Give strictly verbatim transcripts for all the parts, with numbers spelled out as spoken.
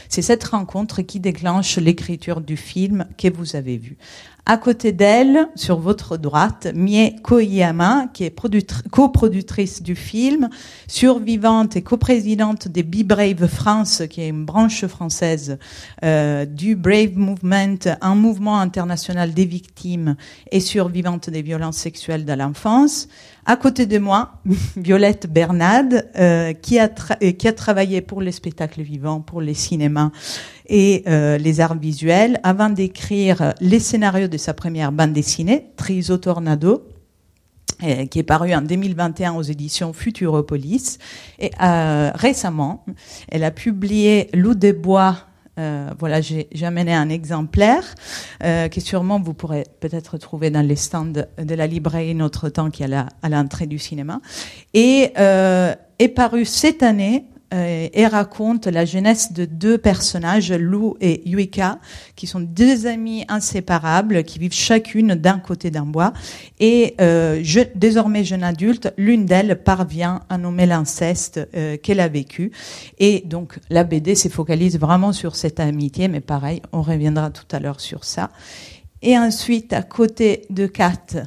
C'est cette rencontre qui déclenche l'écriture du film que vous avez vu. À côté d'elle, sur votre droite, Mie Koiyama, qui est product- coproductrice du film, survivante et coprésidente des Be Brave France, qui est une branche française euh, du Brave Movement, un mouvement international des victimes et survivantes des violences sexuelles de l'enfance. À côté de moi, Violette Bernade, euh, qui a tra- qui a travaillé pour les spectacles vivants, pour les cinémas et euh, les arts visuels, avant d'écrire les scénarios de sa première bande dessinée, Triso Tornado, euh, qui est paru en deux mille vingt et un aux éditions Futuropolis. Et euh, récemment, elle a publié Loup des Bois. Euh, voilà, j'ai, j'ai amené un exemplaire euh, que sûrement vous pourrez peut-être trouver dans les stands de la librairie Notre Temps qui est à, la, à l'entrée du cinéma. Et euh, est paru cette année euh, et raconte la jeunesse de deux personnages, Lou et Yuika, qui sont deux amies inséparables qui vivent chacune d'un côté d'un bois. Et euh, je, désormais jeune adulte, l'une d'elles parvient à nommer l'inceste euh, qu'elle a vécu. Et donc la B D se focalise vraiment sur cette amitié, mais pareil, on reviendra tout à l'heure sur ça. Et ensuite, à côté de Kat,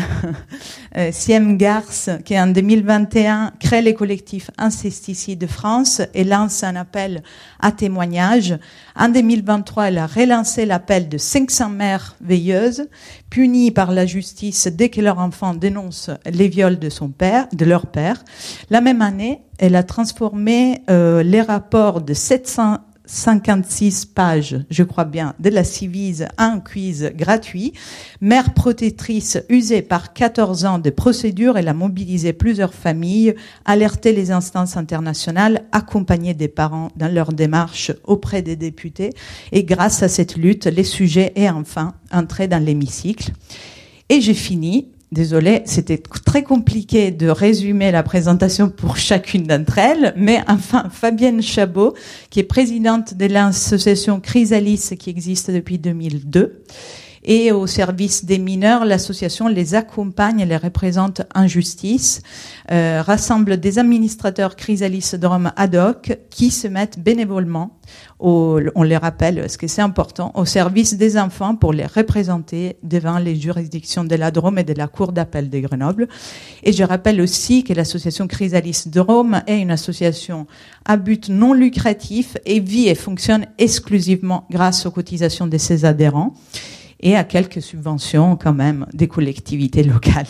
euh, Siem Garce, qui en deux mille vingt et un crée les collectifs Incesticide de France et lance un appel à témoignage. En deux mille vingt-trois, elle a relancé l'appel de cinq cents mères veilleuses punies par la justice dès que leur enfant dénonce les viols de son père, de leur père. La même année, elle a transformé euh, les rapports de sept cent cinquante-six pages, je crois bien, de la Civise en un quiz gratuit. Mère protectrice usée par quatorze ans de procédures, elle a mobilisé plusieurs familles, alerté les instances internationales, accompagné des parents dans leur démarche auprès des députés. Et grâce à cette lutte, les sujets est enfin entré dans l'hémicycle. Et j'ai fini. Désolée, c'était très compliqué de résumer la présentation pour chacune d'entre elles, mais enfin, Fabienne Chabot, qui est présidente de l'association Chrysalis, qui existe depuis deux mille deux, et au service des mineurs, l'association les accompagne et les représente en justice, euh, rassemble des administrateurs Chrysalis de Rome ad hoc qui se mettent bénévolement, au, on les rappelle, parce que c'est important, au service des enfants pour les représenter devant les juridictions de la Drôme et de la Cour d'appel de Grenoble. Et je rappelle aussi que l'association Chrysalis de Rome est une association à but non lucratif et vit et fonctionne exclusivement grâce aux cotisations de ses adhérents et à quelques subventions quand même des collectivités locales.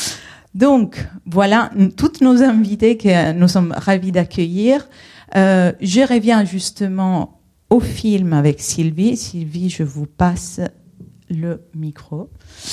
Donc, voilà toutes nos invités que nous sommes ravis d'accueillir. Euh, je reviens justement au film avec Sylvie. Sylvie, je vous passe le micro.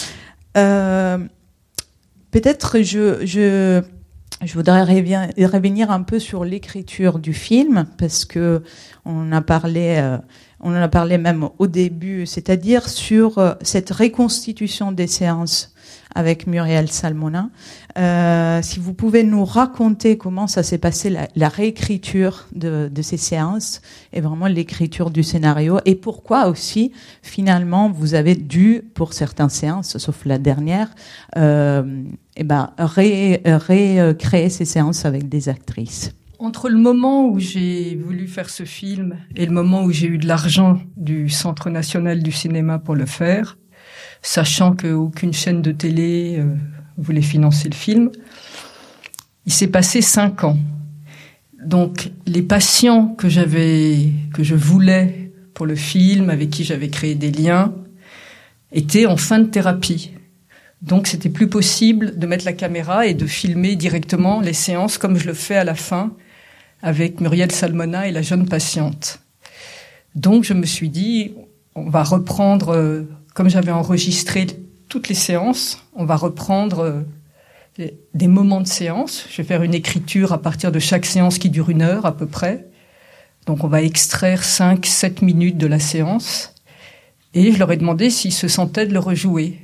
Euh, peut-être je, je, je voudrais revenir un peu sur l'écriture du film parce que on a parlé... Euh, On en a parlé même au début, c'est-à-dire sur euh, cette reconstitution des séances avec Muriel Salmona. Euh, si vous pouvez nous raconter comment ça s'est passé, la, la réécriture de, de ces séances et vraiment l'écriture du scénario, et pourquoi aussi, finalement, vous avez dû, pour certaines séances, sauf la dernière, euh, eh ben, ré, récréer ces séances avec des actrices. Entre le moment où j'ai voulu faire ce film et le moment où j'ai eu de l'argent du Centre national du cinéma pour le faire, sachant qu'aucune chaîne de télé euh, voulait financer le film, il s'est passé cinq ans. Donc les patients que j'avais, que je voulais pour le film, avec qui j'avais créé des liens, étaient en fin de thérapie. Donc c'était plus possible de mettre la caméra et de filmer directement les séances comme je le fais à la fin avec Muriel Salmona et la jeune patiente. Donc je me suis dit, on va reprendre, euh, comme j'avais enregistré toutes les séances, on va reprendre euh, des moments de séance. Je vais faire une écriture à partir de chaque séance qui dure une heure à peu près. Donc on va extraire cinq, sept minutes de la séance. Et je leur ai demandé s'ils se sentaient de le rejouer.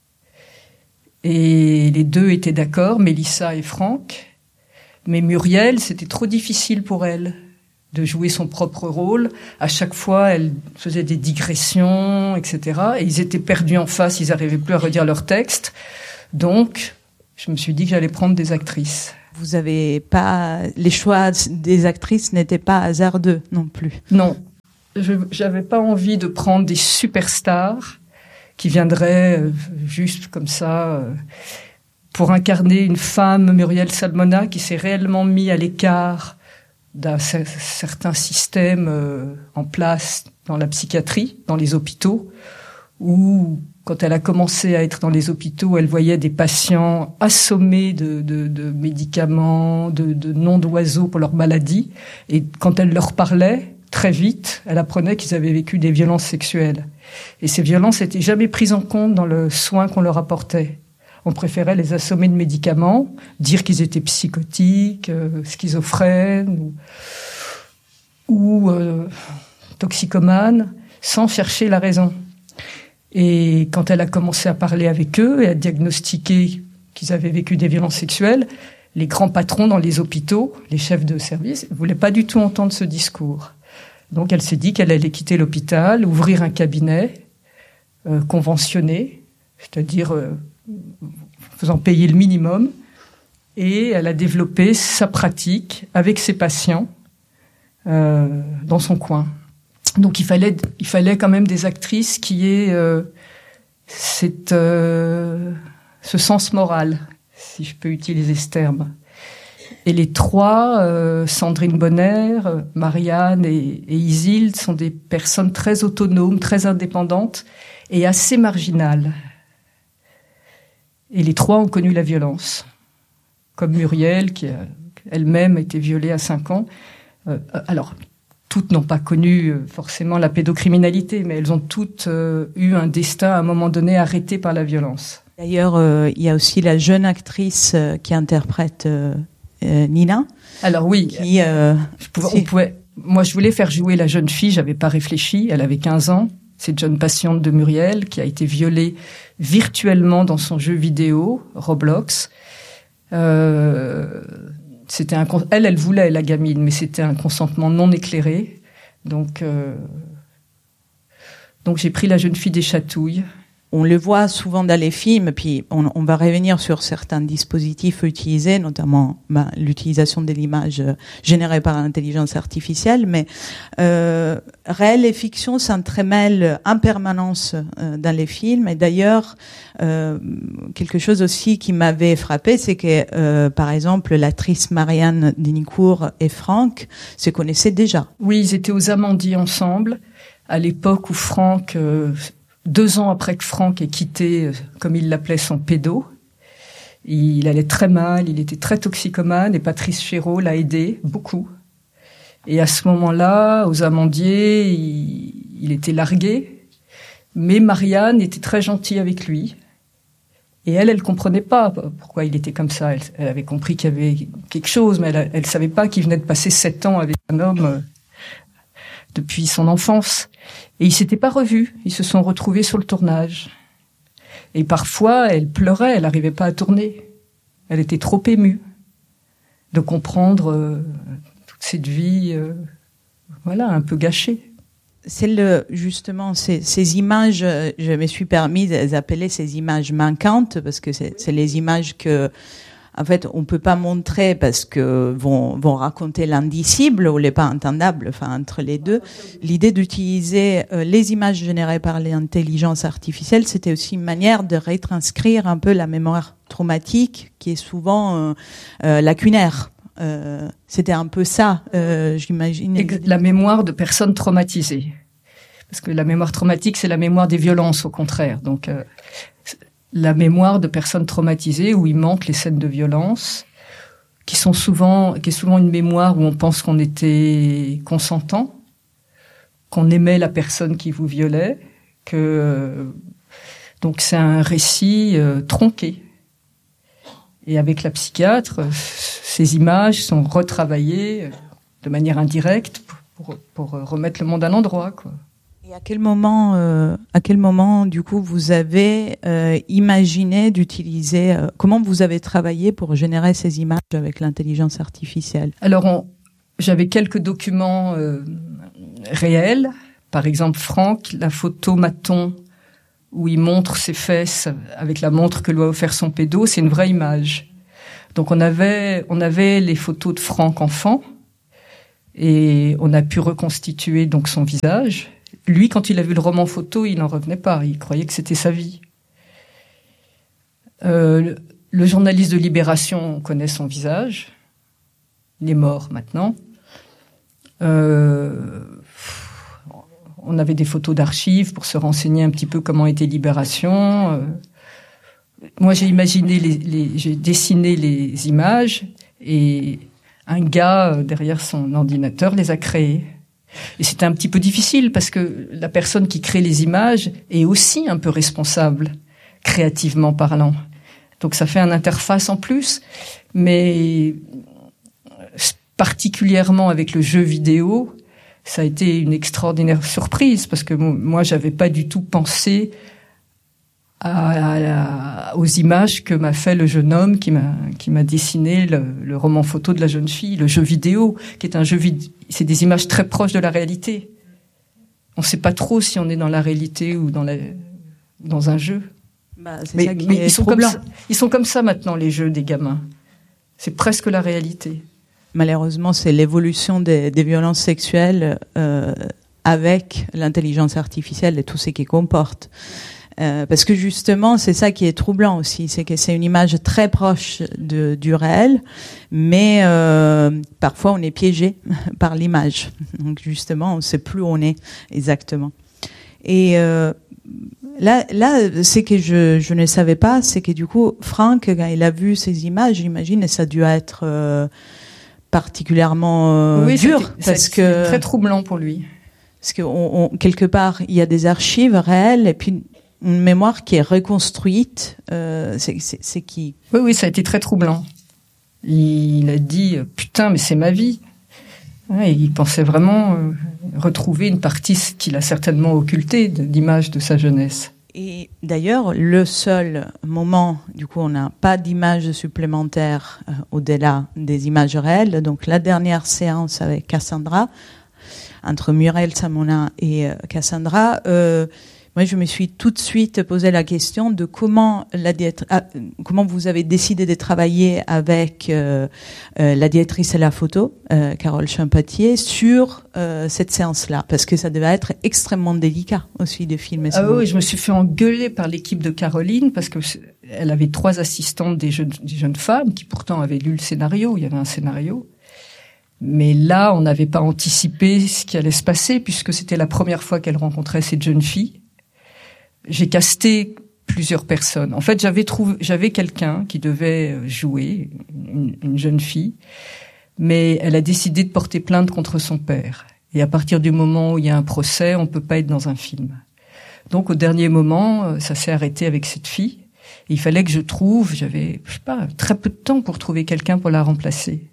Et les deux étaient d'accord, Mélissa et Franck. Mais Muriel, c'était trop difficile pour elle de jouer son propre rôle. À chaque fois, elle faisait des digressions, et cetera. Et ils étaient perdus en face, ils n'arrivaient plus à redire leur texte. Donc, je me suis dit que j'allais prendre des actrices. Vous avez pas... Les choix des actrices n'étaient pas hasardeux non plus. Non. je j'avais pas envie de prendre des superstars qui viendraient euh, juste comme ça euh, pour incarner une femme, Muriel Salmona, qui s'est réellement mis à l'écart d'un c- certain système euh, en place dans la psychiatrie, dans les hôpitaux, où quand elle a commencé à être dans les hôpitaux, elle voyait des patients assommés de, de, de médicaments, de, de noms d'oiseaux pour leur maladie. Et quand elle leur parlait, très vite, elle apprenait qu'ils avaient vécu des violences sexuelles. Et ces violences n'étaient jamais prises en compte dans le soin qu'on leur apportait. On préférait les assommer de médicaments, dire qu'ils étaient psychotiques, euh, schizophrènes ou, ou euh, toxicomanes, sans chercher la raison. Et quand elle a commencé à parler avec eux et à diagnostiquer qu'ils avaient vécu des violences sexuelles, les grands patrons dans les hôpitaux, les chefs de service, ne voulaient pas du tout entendre ce discours. Donc elle s'est dit qu'elle allait quitter l'hôpital, ouvrir un cabinet euh, conventionné, c'est-à-dire euh, faisant payer le minimum, et elle a développé sa pratique avec ses patients euh, dans son coin. Donc il fallait, il fallait quand même des actrices qui aient euh, cette, euh, ce sens moral, si je peux utiliser ce terme. Et les trois, euh, Sandrine Bonner, Marianne et, et Isilde, sont des personnes très autonomes, très indépendantes et assez marginales. Et les trois ont connu la violence, comme Muriel, qui a elle-même été violée à cinq ans. Euh, alors, toutes n'ont pas connu forcément la pédocriminalité, mais elles ont toutes euh, eu un destin à un moment donné arrêté par la violence. D'ailleurs, euh, il y a aussi la jeune actrice euh, qui interprète euh, euh, Nina. Alors oui, qui, euh, je pouvais, on pouvait, moi je voulais faire jouer la jeune fille, j'avais pas réfléchi, elle avait quinze ans. C'est John Patiente de Muriel, qui a été violée virtuellement dans son jeu vidéo, Roblox. Euh, c'était un, elle, elle voulait la gamine, mais c'était un consentement non éclairé. Donc, euh, donc j'ai pris la jeune fille des chatouilles. On le voit souvent dans les films, puis on, on va revenir sur certains dispositifs utilisés, notamment ben, l'utilisation de l'image générée par l'intelligence artificielle, mais euh, réel et fiction s'entremêlent en permanence euh, dans les films. Et d'ailleurs, euh, quelque chose aussi qui m'avait frappé, c'est que, euh, par exemple, l'actrice Marianne Denicourt et Franck se connaissaient déjà. Oui, ils étaient aux Amandiers ensemble, à l'époque où Franck... Euh, Deux ans après que Franck ait quitté, comme il l'appelait, son pédo, il allait très mal, il était très toxicomane, et Patrice Chéreau l'a aidé beaucoup. Et à ce moment-là, aux Amandiers, il, il était largué, mais Marianne était très gentille avec lui. Et elle, elle comprenait pas pourquoi il était comme ça. Elle, elle avait compris qu'il y avait quelque chose, mais elle, elle savait pas qu'il venait de passer sept ans avec un homme euh, depuis son enfance. Et ils s'étaient pas revus. Ils se sont retrouvés sur le tournage. Et parfois, elle pleurait, elle n'arrivait pas à tourner. Elle était trop émue de comprendre euh, toute cette vie, euh, voilà, un peu gâchée. C'est le, justement, ces, ces images, je me suis permis de les appeler ces images manquantes, parce que c'est, c'est les images que, en fait, on peut pas montrer parce que vont, vont raconter l'indicible ou les pas entendables, enfin, entre les deux. L'idée d'utiliser euh, les images générées par l'intelligence artificielle, c'était aussi une manière de retranscrire un peu la mémoire traumatique qui est souvent euh, euh, lacunaire. Euh, c'était un peu ça, euh, j'imagine. La mémoire de personnes traumatisées. Parce que la mémoire traumatique, c'est la mémoire des violences, au contraire. Donc, euh, la mémoire de personnes traumatisées où il manque les scènes de violence, qui sont souvent, qui est souvent une mémoire où on pense qu'on était consentant, qu'on aimait la personne qui vous violait, que euh, donc c'est un récit euh, tronqué. Et avec la psychiatre, ces images sont retravaillées de manière indirecte pour, pour, pour remettre le monde à l'endroit, quoi. Et à quel moment, euh, à quel moment, du coup, vous avez euh, imaginé d'utiliser, euh, comment vous avez travaillé pour générer ces images avec l'intelligence artificielle? Alors, on, j'avais quelques documents euh, réels. Par exemple, Franck, la photo Maton, où il montre ses fesses avec la montre que lui a offert son pédo, c'est une vraie image. Donc, on avait, on avait les photos de Franck enfant, Et on a pu reconstituer donc son visage. Lui, quand il a vu le roman photo, il n'en revenait pas. Il croyait que c'était sa vie. Euh, le, le journaliste de Libération connaît son visage. Il est mort maintenant. Euh, on avait des photos d'archives pour se renseigner un petit peu comment était Libération. Euh, moi, j'ai imaginé, les, les, j'ai dessiné les images et un gars derrière son ordinateur les a créées. Et c'était un petit peu difficile parce que la personne qui crée les images est aussi un peu responsable, créativement parlant. Donc ça fait une interface en plus, mais particulièrement avec le jeu vidéo, ça a été une extraordinaire surprise parce que moi, j'avais pas du tout pensé à, à, à, aux images que m'a fait le jeune homme qui m'a qui m'a dessiné le, le roman photo de la jeune fille, le jeu vidéo, qui est un jeu vidéo. C'est des images très proches de la réalité. On ne sait pas trop si on est dans la réalité ou dans la dans un jeu. Bah, c'est mais ça qui mais est ils sont troublant. comme ça, ils sont comme ça maintenant les jeux des gamins. C'est presque la réalité. Malheureusement, c'est l'évolution des, des violences sexuelles euh, avec l'intelligence artificielle et tout ce qui comporte. Euh, parce que justement, c'est ça qui est troublant aussi, c'est que c'est une image très proche de, du réel, mais euh, parfois on est piégé par l'image. Donc justement, on ne sait plus où on est exactement. Et euh, là, là, c'est que je, je ne savais pas, c'est que du coup, Franck, quand il a vu ces images, j'imagine, et ça a dû être euh, particulièrement euh, oui, dur, c'était, parce c'était que très troublant pour lui. Parce que on, on, quelque part, il y a des archives réelles et puis une mémoire qui est reconstruite. Euh, c'est, c'est, c'est qui Oui, oui, ça a été très troublant. Il a dit putain, mais c'est ma vie. Ouais, il pensait vraiment euh, retrouver une partie qu'il a certainement occultée de l'image de sa jeunesse. Et d'ailleurs, le seul moment, du coup, on n'a pas d'images supplémentaires euh, au-delà des images réelles. Donc, la dernière séance avec Cassandra, entre Muriel Samona et euh, Cassandra, euh, moi, je me suis tout de suite posé la question de comment la diète, ah, comment vous avez décidé de travailler avec euh, euh, la directrice et la photo, euh, Carole Champatier, sur euh, cette séance-là, parce que ça devait être extrêmement délicat aussi de filmer. Ah oui, je me suis fait engueuler par l'équipe de Caroline parce que elle avait trois assistantes des jeunes, des jeunes femmes qui pourtant avaient lu le scénario. Il y avait un scénario. Mais là, on n'avait pas anticipé ce qui allait se passer puisque c'était la première fois qu'elle rencontrait cette jeune fille. J'ai casté plusieurs personnes. En fait, j'avais trouvé, j'avais quelqu'un qui devait jouer, une, une jeune fille, mais elle a décidé de porter plainte contre son père. Et à partir du moment où il y a un procès, on peut pas être dans un film. Donc, au dernier moment, ça s'est arrêté avec cette fille. Et il fallait que je trouve, j'avais, je sais pas, très peu de temps pour trouver quelqu'un pour la remplacer.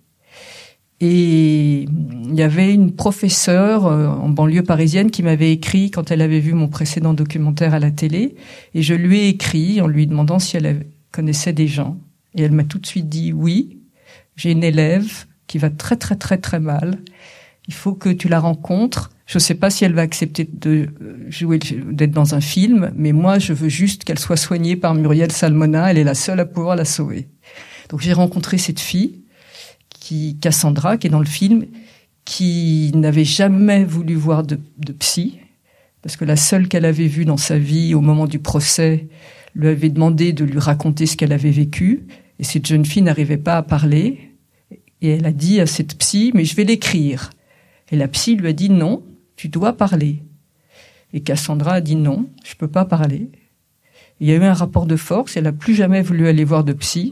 Et il y avait une professeure euh, en banlieue parisienne qui m'avait écrit quand elle avait vu mon précédent documentaire à la télé. Et je lui ai écrit en lui demandant si elle avait, connaissait des gens. Et elle m'a tout de suite dit « Oui, j'ai une élève qui va très très très très mal. Il faut que tu la rencontres. Je ne sais pas si elle va accepter de jouer, d'être dans un film, mais moi je veux juste qu'elle soit soignée par Muriel Salmona. Elle est la seule à pouvoir la sauver. » Donc j'ai rencontré cette fille. Qui, Cassandra, qui est dans le film, qui n'avait jamais voulu voir de, de psy, parce que la seule qu'elle avait vue dans sa vie au moment du procès lui avait demandé de lui raconter ce qu'elle avait vécu, et cette jeune fille n'arrivait pas à parler, et elle a dit à cette psy, mais je vais l'écrire. Et la psy lui a dit, non, tu dois parler. Et Cassandra a dit, non, je peux pas parler. Et il y a eu un rapport de force, elle n'a plus jamais voulu aller voir de psy.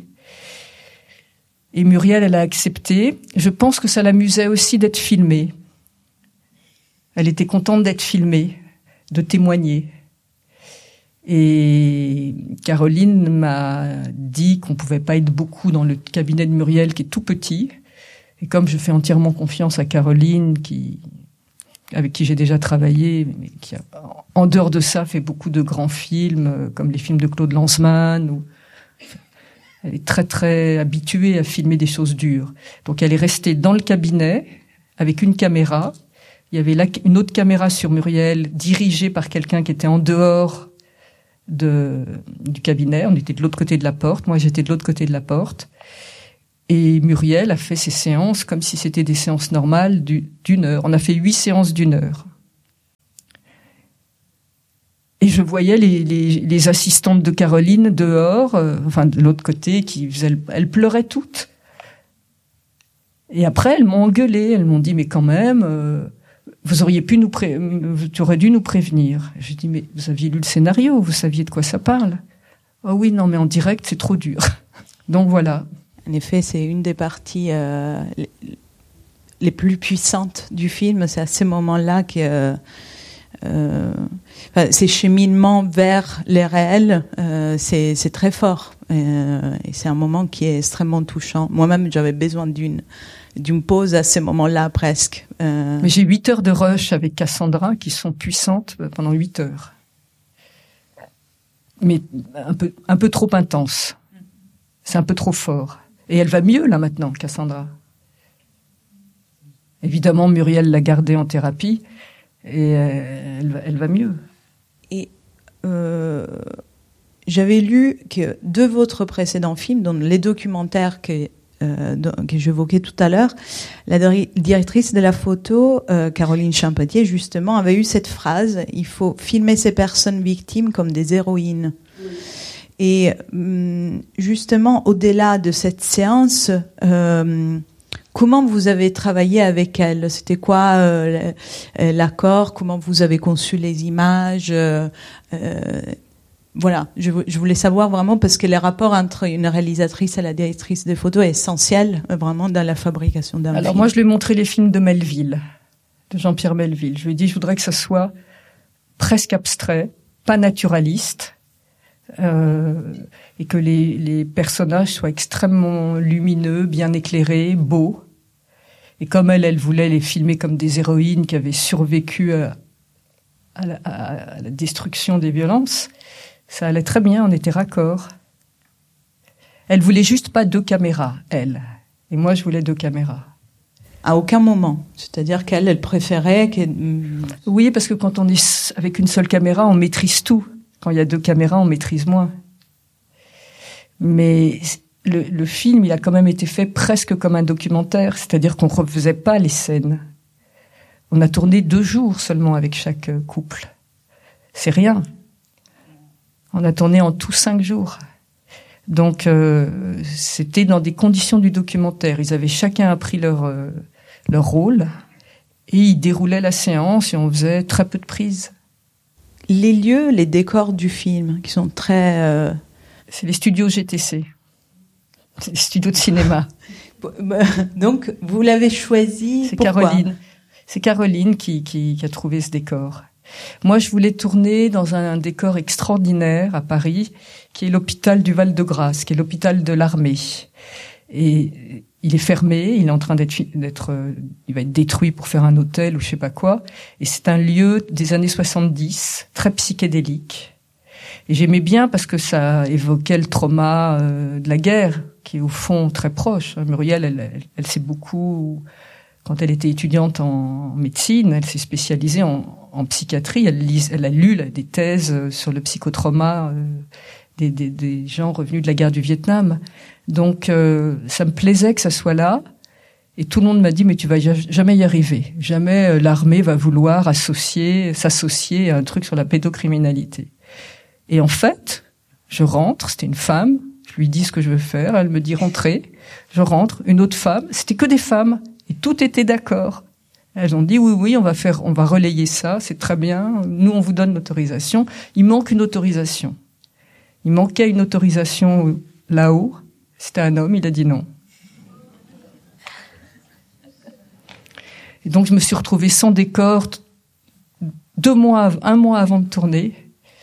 Et Muriel, elle a accepté. Je pense que ça l'amusait aussi d'être filmée. Elle était contente d'être filmée, de témoigner. Et Caroline m'a dit qu'on pouvait pas être beaucoup dans le cabinet de Muriel, qui est tout petit. Et comme je fais entièrement confiance à Caroline, qui, avec qui j'ai déjà travaillé, mais qui a, en dehors de ça, fait beaucoup de grands films, comme les films de Claude Lanzmann, ou elle est très, très habituée à filmer des choses dures. Donc, elle est restée dans le cabinet avec une caméra. Il y avait là une autre caméra sur Muriel, dirigée par quelqu'un qui était en dehors de, du cabinet. On était de l'autre côté de la porte. Moi, j'étais de l'autre côté de la porte. Et Muriel a fait ses séances comme si c'était des séances normales d'une heure. On a fait huit séances d'une heure. Et je voyais les, les, les assistantes de Caroline dehors, euh, enfin de l'autre côté, qui elles, elles pleuraient toutes. Et après, elles m'ont engueulé. Elles m'ont dit, mais quand même, euh, vous auriez pu nous pré... tu aurais dû nous prévenir. J'ai dit, mais vous aviez lu le scénario, vous saviez de quoi ça parle. Oh oui, non, mais en direct, c'est trop dur. Donc voilà. En effet, c'est une des parties euh, les, les plus puissantes du film. C'est à ces moments-là que euh, euh, enfin, ces cheminements vers les réels, euh, c'est, c'est très fort. Euh, et c'est un moment qui est extrêmement touchant. Moi-même, j'avais besoin d'une d'une pause à ces moments-là presque. Euh... Mais j'ai huit heures de rush avec Cassandra qui sont puissantes pendant huit heures. Mais un peu un peu trop intense. C'est un peu trop fort. Et elle va mieux, là, maintenant, Cassandra. Évidemment, Muriel l'a gardée en thérapie, et euh, elle, va, elle va mieux. Et euh, j'avais lu que de votre précédent film, dans les documentaires que, euh, que j'évoquais tout à l'heure, la directrice de la photo, euh, Caroline Champetier, justement, avait eu cette phrase, « Il faut filmer ces personnes victimes comme des héroïnes ». Oui. Et justement, au-delà de cette séance, euh, comment vous avez travaillé avec elle? C'était quoi euh, l'accord? Comment vous avez conçu les images? euh, euh, Voilà, je, je voulais savoir vraiment, parce que les rapports entre une réalisatrice et la directrice de photo est essentiel, vraiment, dans la fabrication d'un film. Alors moi, je lui ai montré les films de Melville, de Jean-Pierre Melville. Je lui ai dit, je voudrais que ça soit presque abstrait, pas naturaliste, Euh, et que les, les personnages soient extrêmement lumineux, bien éclairés, beaux. Et comme elle, elle voulait les filmer comme des héroïnes qui avaient survécu à, à, la, à la destruction des violences, ça allait très bien, on était raccord. Elle voulait juste pas deux caméras, elle. Et moi, je voulais deux caméras. À aucun moment. C'est-à-dire qu'elle, elle préférait qu'elle... Oui, parce que quand on est avec une seule caméra, on maîtrise tout. Quand il y a deux caméras, on maîtrise moins. Mais le, le film, il a quand même été fait presque comme un documentaire, c'est-à-dire qu'on ne refaisait pas les scènes. On a tourné deux jours seulement avec chaque couple. C'est rien. On a tourné en tout cinq jours. Donc, euh, c'était dans des conditions du documentaire. Ils avaient chacun appris leur, euh, leur rôle et ils déroulaient la séance et on faisait très peu de prises. Les lieux, les décors du film, qui sont très... Euh... C'est les studios G T C, c'est les studios de cinéma. Donc, vous l'avez choisi, c'est pourquoi ? Caroline. C'est Caroline qui, qui, qui a trouvé ce décor. Moi, je voulais tourner dans un, un décor extraordinaire à Paris, qui est l'hôpital du Val-de-Grâce, qui est l'hôpital de l'armée. Et il est fermé, il est en train d'être, d'être, il va être détruit pour faire un hôtel ou je sais pas quoi. Et c'est un lieu des années soixante-dix, très psychédélique. Et j'aimais bien parce que ça évoquait le trauma euh, de la guerre, qui est au fond très proche. Muriel, elle, elle, elle s'est beaucoup, quand elle était étudiante en médecine, elle s'est spécialisée en, en psychiatrie. Elle, lis, elle a lu là, des thèses sur le psychotrauma euh, des, des, des gens revenus de la guerre du Vietnam. Donc, euh, ça me plaisait que ça soit là. Et tout le monde m'a dit, mais tu vas jamais y arriver. Jamais euh, l'armée va vouloir associer, s'associer à un truc sur la pédocriminalité. Et en fait, je rentre, c'était une femme, je lui dis ce que je veux faire, elle me dit rentrez, je rentre, une autre femme, c'était que des femmes, et tout était d'accord. Elles ont dit oui, oui, on va faire, on va relayer ça, c'est très bien, nous on vous donne l'autorisation. Il manque une autorisation. Il manquait une autorisation là-haut, c'était un homme, il a dit non. Et donc je me suis retrouvée sans décor deux mois, un mois avant de tourner.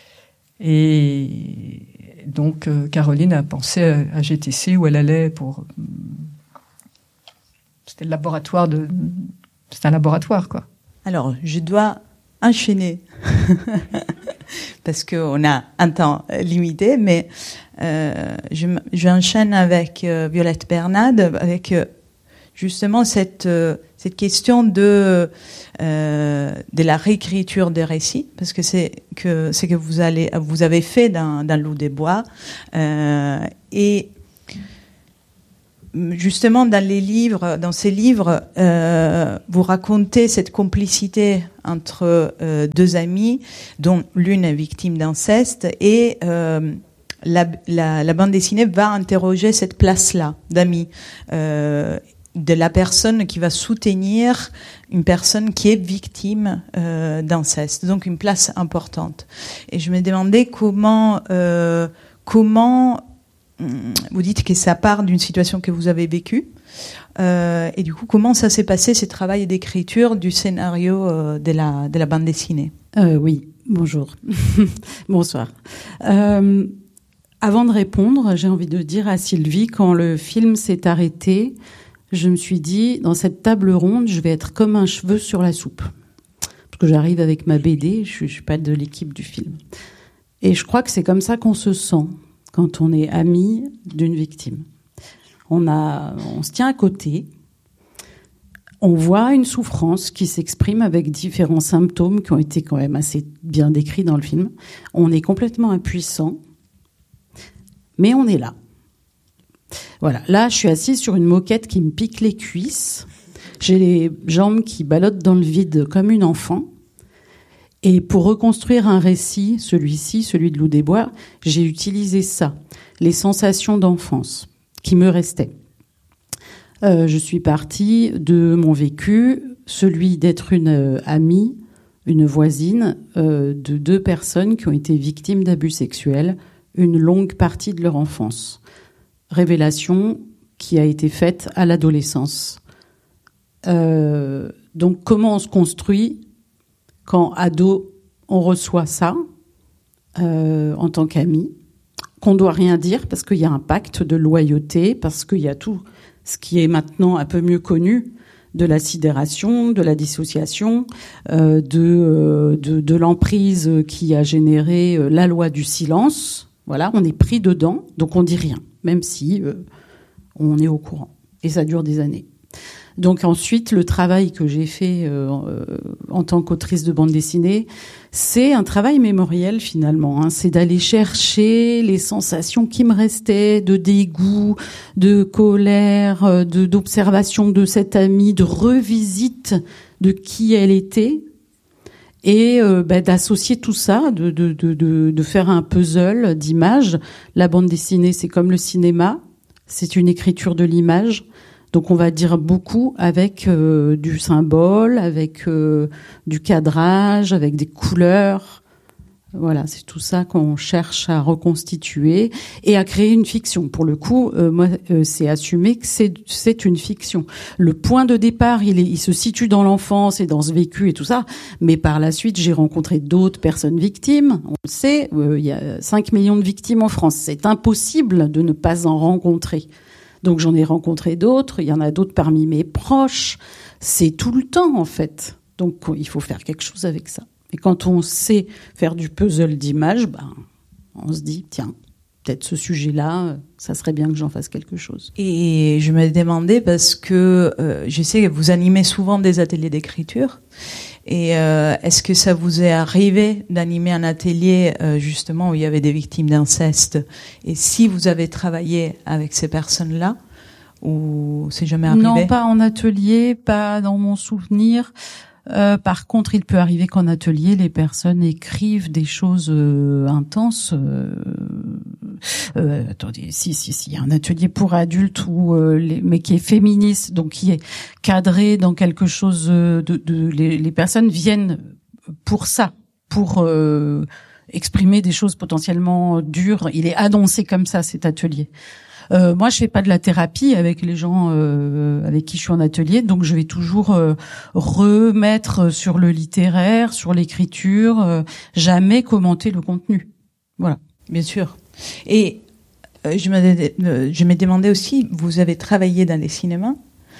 Et donc euh, Caroline a pensé à, à G T C où elle allait pour. C'était le laboratoire de. C'était un laboratoire quoi. Alors je dois enchaîner parce que on a un temps limité, mais euh, je, je enchaîne avec euh, Violette Bernade avec euh, justement cette euh, cette question de euh, de la réécriture des récits, parce que c'est que c'est que vous allez vous avez fait dans dans Loup des Bois, euh, et justement, dans les livres, dans ces livres, euh, vous racontez cette complicité entre euh, deux amies, dont l'une est victime d'inceste, et euh, la, la, la bande dessinée va interroger cette place-là d'amis, euh, de la personne qui va soutenir une personne qui est victime euh, d'inceste, donc une place importante. Et je me demandais comment, euh, comment vous dites que ça part d'une situation que vous avez vécue, euh, et du coup, comment ça s'est passé, ce travail d'écriture du scénario euh, de la de la bande dessinée? euh, Oui, bonjour, bonsoir. Euh, avant de répondre, j'ai envie de dire à Sylvie, quand le film s'est arrêté, je me suis dit, dans cette table ronde, je vais être comme un cheveu sur la soupe, parce que j'arrive avec ma B D, je, je suis pas de l'équipe du film, et je crois que c'est comme ça qu'on se sent quand on est ami d'une victime. On a, on se tient à côté, on voit une souffrance qui s'exprime avec différents symptômes qui ont été quand même assez bien décrits dans le film. On est complètement impuissant, mais on est là. Voilà, là je suis assise sur une moquette qui me pique les cuisses, j'ai les jambes qui ballottent dans le vide comme une enfant. Et pour reconstruire un récit, celui-ci, celui de Loup des Bois, j'ai utilisé ça, les sensations d'enfance qui me restaient. Euh, je suis partie de mon vécu, celui d'être une euh, amie, une voisine euh, de deux personnes qui ont été victimes d'abus sexuels une longue partie de leur enfance. Révélation qui a été faite à l'adolescence. Euh, donc comment on se construit quand, ado, on reçoit ça euh, en tant qu'ami, qu'on doit rien dire parce qu'il y a un pacte de loyauté, parce qu'il y a tout ce qui est maintenant un peu mieux connu de la sidération, de la dissociation, euh, de, euh, de, de l'emprise qui a généré euh, la loi du silence. Voilà, on est pris dedans, donc on dit rien, même si euh, on est au courant. Et ça dure des années. Donc ensuite, le travail que j'ai fait euh, euh, en tant qu'autrice de bande dessinée, c'est un travail mémoriel finalement. Hein. C'est d'aller chercher les sensations qui me restaient, de dégoût, de colère, de d'observation de cette amie, de revisite de qui elle était, et euh, bah, d'associer tout ça, de, de, de, de, de faire un puzzle d'images. La bande dessinée, c'est comme le cinéma, c'est une écriture de l'image. Donc on va dire beaucoup avec euh, du symbole, avec euh, du cadrage, avec des couleurs. Voilà, c'est tout ça qu'on cherche à reconstituer et à créer une fiction. Pour le coup, euh, moi, euh, c'est assumé que c'est c'est une fiction. Le point de départ, il est, il se situe dans l'enfance et dans ce vécu et tout ça. Mais par la suite, j'ai rencontré d'autres personnes victimes. On le sait, euh, il y a cinq millions de victimes en France. C'est impossible de ne pas en rencontrer. Donc j'en ai rencontré d'autres, il y en a d'autres parmi mes proches. C'est tout le temps, en fait. Donc il faut faire quelque chose avec ça. Et quand on sait faire du puzzle d'images, ben, on se dit, tiens, peut-être ce sujet-là, ça serait bien que j'en fasse quelque chose. Et je me demandais, parce que euh, je sais que vous animez souvent des ateliers d'écriture, et euh, est-ce que ça vous est arrivé d'animer un atelier euh, justement où il y avait des victimes d'inceste, et si vous avez travaillé avec ces personnes-là, ou c'est jamais arrivé? Non, pas en atelier, pas dans mon souvenir. Euh, par contre, il peut arriver qu'en atelier, les personnes écrivent des choses euh, intenses. Euh, euh, attendez, si, si, si, il y a un atelier pour adultes où, euh, les, mais qui est féministe, donc qui est cadré dans quelque chose de, de les, les personnes viennent pour ça, pour euh, exprimer des choses potentiellement dures. Il est annoncé comme ça, cet atelier. Euh, moi, je fais pas de la thérapie avec les gens euh, avec qui je suis en atelier, donc je vais toujours euh, remettre sur le littéraire, sur l'écriture, euh, jamais commenter le contenu. Voilà. Bien sûr. Et euh, je me euh, je m'ai demandé aussi, vous avez travaillé dans les cinémas.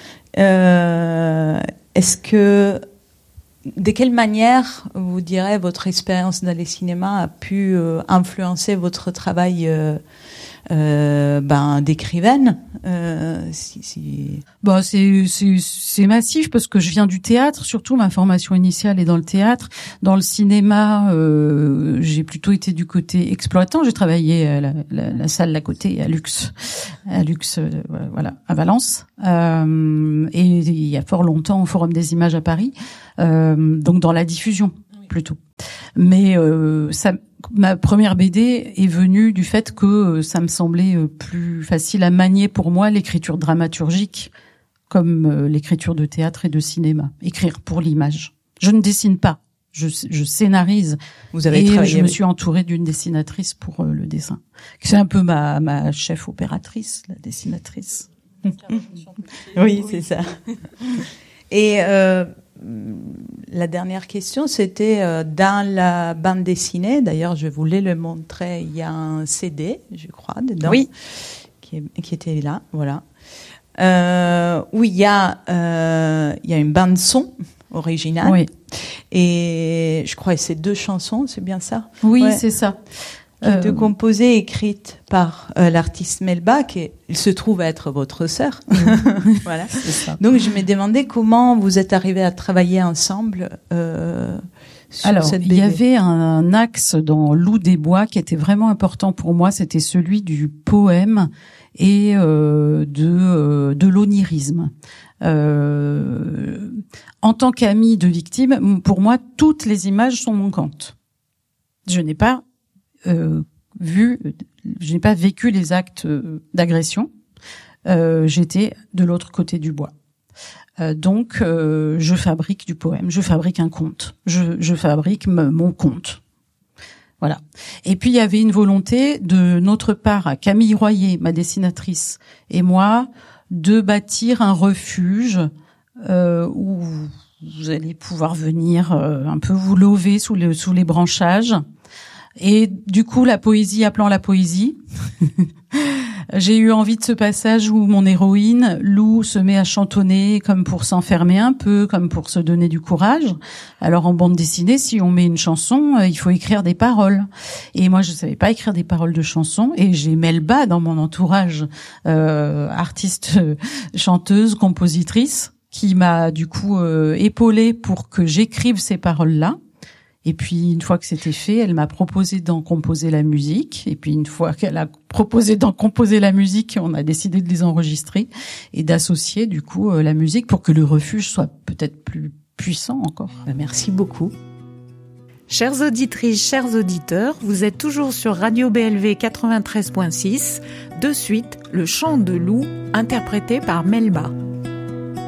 Euh, est-ce que de quelle manière, vous direz, votre expérience dans les cinémas a pu euh, influencer votre travail euh, euh, ben d'écrivaine. Euh, si, si... Bon, c'est, c'est, c'est massif parce que je viens du théâtre, surtout ma formation initiale est dans le théâtre. Dans le cinéma, euh, j'ai plutôt été du côté exploitant. J'ai travaillé à la, la, la salle d'à côté, à Luxe, à Luxe, euh, voilà, à Valence, euh, et il y a fort longtemps au Forum des Images à Paris, euh, donc dans la diffusion plutôt. Mais euh, ça, ma première B D est venue du fait que euh, ça me semblait euh, plus facile à manier pour moi l'écriture dramaturgique comme euh, l'écriture de théâtre et de cinéma. Écrire pour l'image. Je ne dessine pas, je, je scénarise. Vous avez et travaillé je me avec... suis entourée d'une dessinatrice pour euh, le dessin. C'est un peu ma, ma chef opératrice, la dessinatrice. Oui, c'est ça. Et euh, la dernière question, c'était euh, dans la bande dessinée. D'ailleurs, je voulais le montrer. Il y a un C D, je crois, dedans. Oui. Qui, est, qui était là, voilà. Euh, où il y a, euh, il y a une bande son originale. Oui. Et je crois que c'est deux chansons, c'est bien ça? Oui, ouais. c'est ça. Qui est euh... composée et écrite par euh, l'artiste Melba, qui il se trouve être votre sœur. Voilà. C'est ça. Donc je me demandais comment vous êtes arrivés à travailler ensemble euh, sur Alors, cette B il D. y avait un axe dans Loup des Bois qui était vraiment important pour moi, c'était celui du poème et euh, de euh, de l'onirisme. Euh, en tant qu'amie de victime, pour moi, toutes les images sont manquantes. Je n'ai pas Euh, vu, je n'ai pas vécu les actes d'agression. Euh, j'étais de l'autre côté du bois. Euh, donc, euh, je fabrique du poème, je fabrique un conte, je, je fabrique m- mon conte. Voilà. Et puis, il y avait une volonté de notre part, à Camille Royer, ma dessinatrice, et moi, de bâtir un refuge euh, où vous allez pouvoir venir euh, un peu vous lever sous, le, sous les branchages. Et du coup, la poésie appelant la poésie, j'ai eu envie de ce passage où mon héroïne, Lou, se met à chantonner comme pour s'enfermer un peu, comme pour se donner du courage. Alors en bande dessinée, si on met une chanson, il faut écrire des paroles. Et moi, je savais pas écrire des paroles de chansons, et j'ai Melba dans mon entourage, euh, artiste, euh, chanteuse, compositrice, qui m'a du coup euh, épaulée pour que j'écrive ces paroles-là. Et puis, une fois que c'était fait, elle m'a proposé d'en composer la musique. Et puis, une fois qu'elle a proposé d'en composer la musique, on a décidé de les enregistrer et d'associer, du coup, euh, la musique pour que le refuge soit peut-être plus puissant encore. Merci beaucoup. Chères auditrices, chers auditeurs, vous êtes toujours sur Radio B L V quatre-vingt-treize point six. De suite, le chant de loup, interprété par Melba.